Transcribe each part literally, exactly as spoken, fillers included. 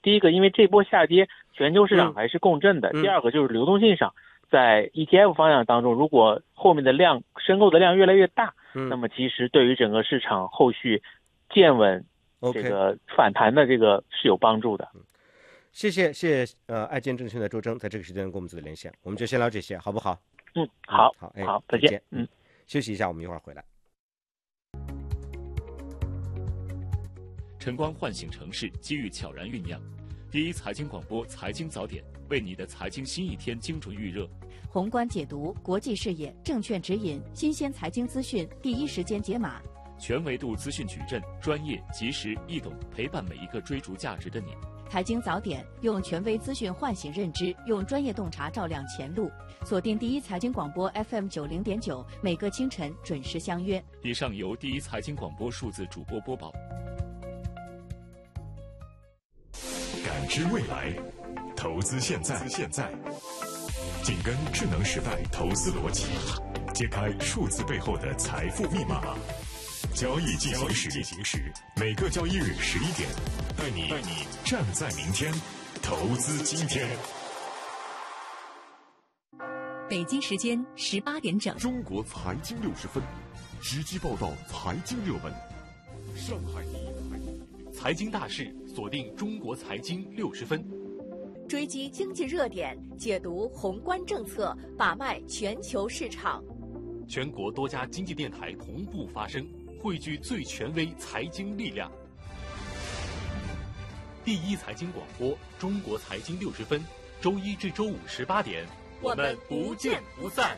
第一个，因为这波下跌全球市场还是共振的； 嗯、 第二个就是流动性上，在 E T F 方向当中，如果后面的量申购的量越来越大， 嗯、 那么其实对于整个市场后续见稳这个反弹的这个是有帮助的。 嗯、谢谢谢谢呃爱建证券的周征在这个时间跟我们做的连线，我们就先聊这些，好不好？ 嗯，好， 好，哎， 好，再见。 嗯， 休息一下，我们一会儿回来。 晨光唤醒城市，机遇悄然酝酿。第一财经广播财经早点，为你的财经新一天精准预热。 宏观解读，国际视野，证券指引，新鲜财经资讯，第一时间解码。 全维度资讯矩阵，专业、及时、易懂，陪伴每一个追逐价值的你。 财经早点，用权威资讯唤醒认知，用专业洞察照亮前路。锁定第一财经广播 F M 九零点九，每个清晨准时相约。 以上由第一财经广播数字主播播报。 感知未来，投资现在，现在，紧跟智能时代投资逻辑，揭开数字背后的财富密码。交易进行时，进行时，每个交易日十一点，带你带你站在明天，投资今天。 北京时间十八点整， 中国财经六十分，直击报道财经热门。上海第一财经大事，锁定中国财经六十分， 追击经济热点，解读宏观政策，把脉全球市场。 全国多家经济电台同步发声，汇聚最权威财经力量。第一财经广播，中国财经六十分，周一至周五十八点， 我们不见不散。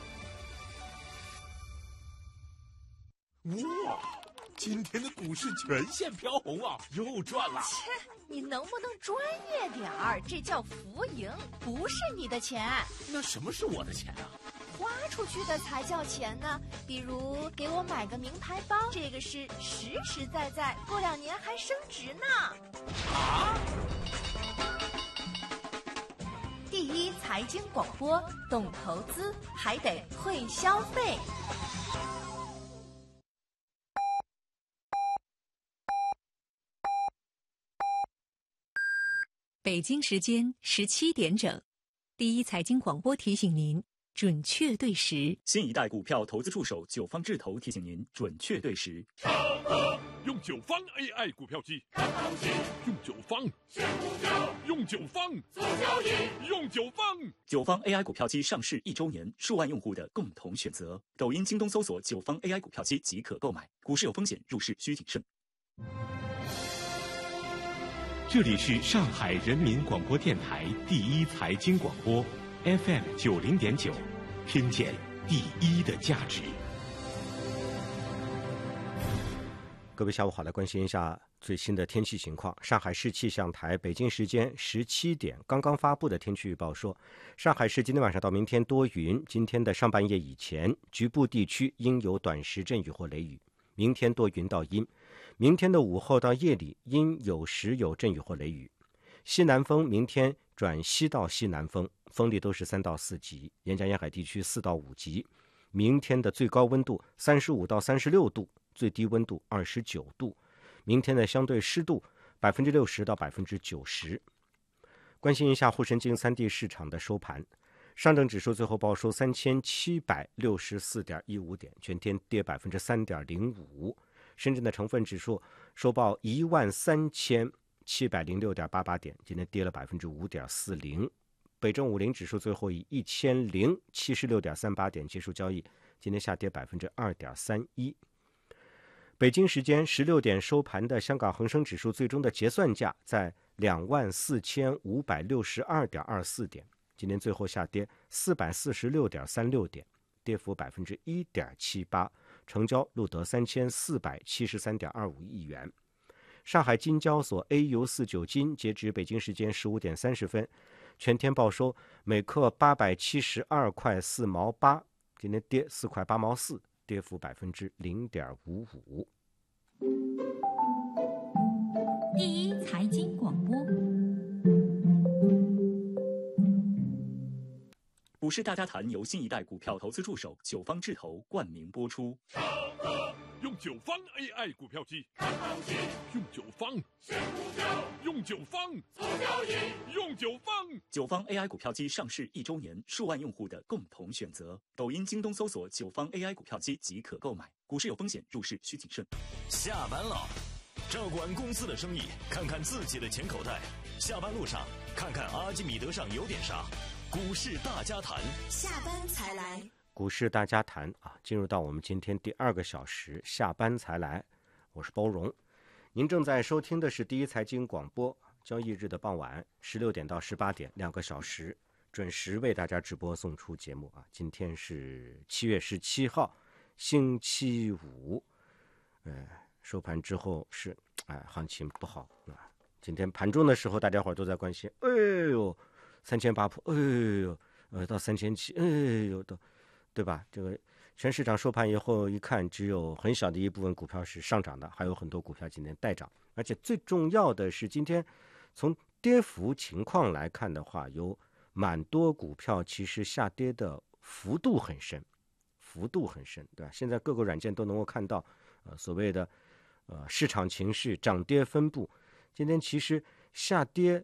哇！今天的股市全线飘红啊，又赚了！ 切，你能不能专业点儿？这叫浮盈，不是你的钱。 那什么是我的钱啊？ 花出去的才叫钱呢。比如给我买个名牌包，这个是实实在在，过两年还升值呢。 啊！ 第一财经广播，懂投资还得会消费。 北京时间十七点整，第一财经广播提醒您准确对时。 新一代股票投资助手九方智投提醒您准确对时。 用九方 A I 股票机，用九方选股票，用九方做交易，用九方。 九方 A I 股票机上市一周年，数万用户的共同选择。抖音、京东搜索九方 A I 股票机即可购买。股市有风险，入市需谨慎。 这里是上海人民广播电台第一财经广播 F M 九零点九，听见第一的价值。 各位下午好，来关心一下最新的天气情况。上海市气象台北京时间十七点刚刚发布的天气预报说，上海市今天晚上到明天多云，今天的上半夜以前，局部地区应有短时阵雨或雷雨，明天多云到阴。明天的午后到夜里阴有时有阵雨或雷雨，西南风明天转西到西南风，风力都是三到四级，沿江沿海地区四到五级。明天的最高温度三十五到三十六度，最低温度二十九度。明天的相对湿度百分之六十到百分之九十。关心一下沪深京三地市场的收盘，上证指数最后报收三千七百六十四点一五点，全天跌百分之三点零五。深圳的成分指数收报一万三千七百零六点八八点，今天跌了百分之五点四零。北证五零指数最后以一千零七十六点三八点结束交易，今天下跌百分之二点三一。北京时间十六点收盘的香港恒生指数最终的结算价在两万四千五百六十二点二四点，今天最后下跌四百四十六点三六点，跌幅百分之一点七八。成交录得三千四百七十三点二五亿元。上海金交所 A 油四九金截至北京时间十五点三十分，全天报收每克八百七十二块四毛八，今天跌四块八毛四，跌幅百分之零点五五。 第一财经广播。 股市大家谈由新一代股票投资助手九方智投冠名播出。 用九方 A I 股票机，用九方，用九方，用九方。 九方 A I 股票机上市一周年，数万用户的共同选择。抖音、京东搜索九方 A I 股票机即可购买。股市有风险，入市需谨慎。 下班了，照管公司的生意，看看自己的钱口袋。下班路上，看看阿基米德上有点啥。股市大家谈， 下班才来。 股市大家谈啊，进入到我们今天第二个小时，下班才来。我是包荣，您正在收听的是第一财经广播，交易日的傍晚十六点到十八点，两个小时准时为大家直播送出节目啊。今天是七月十七号，星期五，呃，收盘之后是哎，行情不好啊。今天盘中的时候，大家伙都在关心，哎呦，三千八破，哎呦，呃，到三千七，哎呦，到。对吧？这个全市场收盘以后一看，只有很小的一部分股票是上涨的，还有很多股票今天带涨。而且最重要的是，今天从跌幅情况来看的话，有蛮多股票其实下跌的幅度很深，幅度很深，对吧？现在各个软件都能够看到，呃，所谓的呃市场情绪涨跌分布。今天其实下跌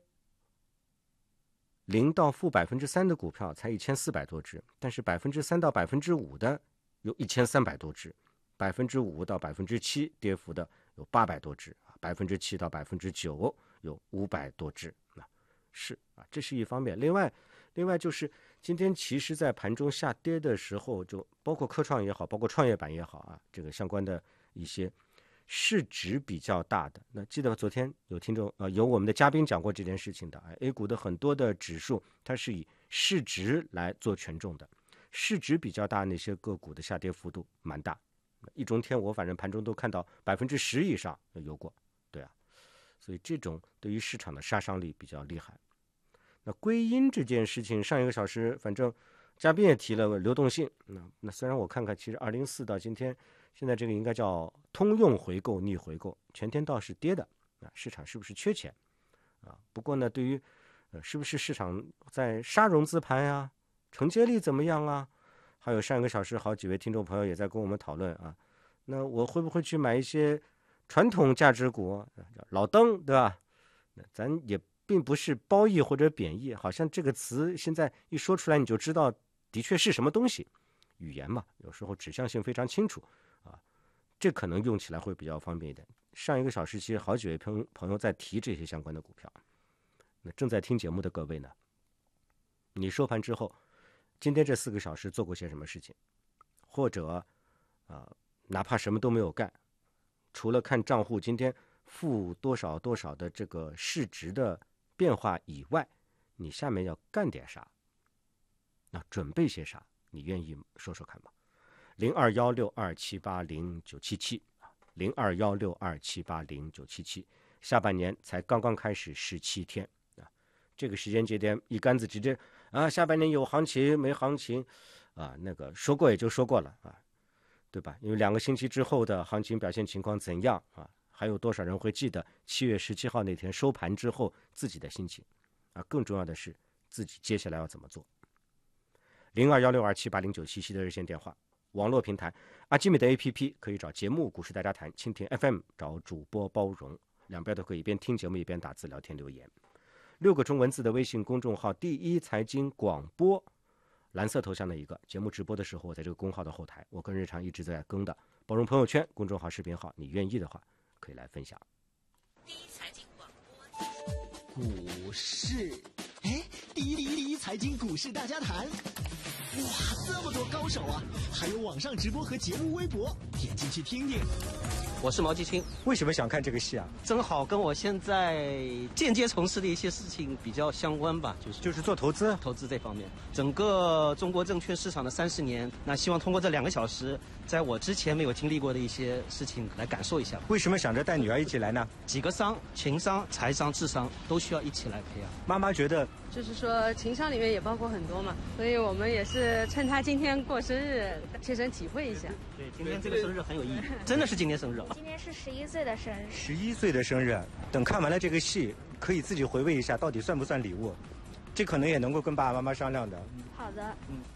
零到负百分之三的股票才一千四百多只，但是百分之三到百分之五的有一千三百多只，百分之五到百分之七跌幅的有八百多只，百分之七到百分之九有五百多只，啊，是啊，这是一方面。另外，另外就是今天其实在盘中下跌的时候，就包括科创也好，包括创业板也好啊，这个相关的一些市值比较大的，那记得昨天有听众呃有我们的嘉宾讲过这件事情的，哎 A 股的很多的指数它是以市值来做权重的，市值比较大那些个股的下跌幅度蛮大，一中天我反正盘中都看到百分之十以上有过，对啊，所以这种对于市场的杀伤力比较厉害。那归因这件事情，上一个小时反正嘉宾也提了流动性，那那虽然我看看，其实二零四到今天。现在这个应该叫通用回购逆回购，全天倒是跌的啊，市场是不是缺钱啊？不过呢，对于呃是不是市场在杀融资盘啊，承接力怎么样啊？还有上一个小时好几位听众朋友也在跟我们讨论啊，那我会不会去买一些传统价值股，老登对吧？那咱也并不是褒义或者贬义，好像这个词现在一说出来你就知道的确是什么东西，语言嘛，有时候指向性非常清楚。啊，这可能用起来会比较方便一点。上一个小时其实好几位朋朋友在提这些相关的股票，那正在听节目的各位呢，你收盘之后，今天这四个小时做过些什么事情，或者啊、呃，哪怕什么都没有干，除了看账户今天负多少多少的这个市值的变化以外，你下面要干点啥？那准备些啥？你愿意说说看吗？零二幺六二七八零九七七，零二幺六二七八零九七七，下半年才刚刚开始十七天啊，这个时间节点一竿子直接啊，下半年有行情没行情啊，那个说过也就说过了啊，对吧？因为两个星期之后的行情表现情况怎样啊？还有多少人会记得七月十七号那天收盘之后自己的心情啊？更重要的是自己接下来要怎么做？零二幺六二七八零九七七的热线电话。网络平台阿基米德 A P P 可以找节目股市大家谈，蜻蜓 F M 找主播包容，两边都可以一边听节目一边打字聊天留言。六个中文字的微信公众号第一财经广播，蓝色头像的一个，节目直播的时候我在这个公号的后台，我跟日常一直在更的包容朋友圈公众号视频号，你愿意的话可以来分享。 第一财经广播股市，哎，第一第一第一财经股市大家谈。哇，这么多高手啊！还有网上直播和节目微博，点进去听听。 我是毛继清， 为什么想看这个戏啊？ 正好跟我现在间接从事的一些事情比较相关吧，就是就是做投资， 投资这方面。整个中国证券市场的三十年，那希望通过这两个小时，在我之前没有经历过的一些事情来感受一下。 为什么想着带女儿一起来呢？ 几个商，情商、财商、智商都需要一起来培养。 妈妈觉得， 就是说情商里面也包括很多嘛，所以我们也是趁他今天过生日，切身体会一下。 对，今天这个生日很有意义，真的是今天生日啊！ 今天是十一岁的生日。 十一岁的生日，等看完了这个戏，可以自己回味一下，到底算不算礼物？这可能也能够跟爸爸妈妈商量的。 好的。 嗯，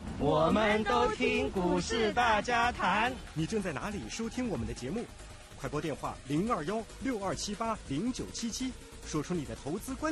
我们都听股市大家谈。 你正在哪里收听我们的节目？快拨电话零二幺六二七八零九七七，说出你的投资观